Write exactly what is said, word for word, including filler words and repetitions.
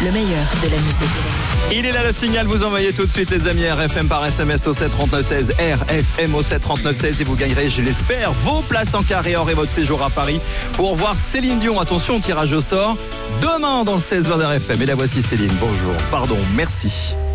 le meilleur de la musique. Il est là le signal, vous envoyez tout de suite les amis R F M par S M S au sept trente-neuf seize, R F M au sept trente-neuf seize et vous gagnerez, je l'espère, vos places en carré or et votre séjour à Paris pour voir Céline Dion. Attention, tirage au sort demain dans le seize vingt de R F M. Et la voici Céline, bonjour, pardon, merci.